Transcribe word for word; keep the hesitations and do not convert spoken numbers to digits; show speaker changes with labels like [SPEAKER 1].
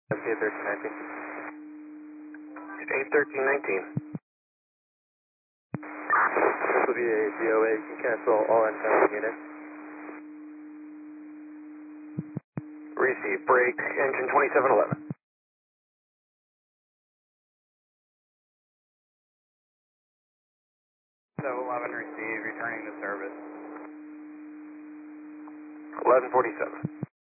[SPEAKER 1] That's eight thirteen nineteen. eight thirteen nineteen. This will be a D O A. You can cancel all incoming units. Receive break, engine twenty-seven eleven. seven eleven receive, returning to service. eleven forty-seven.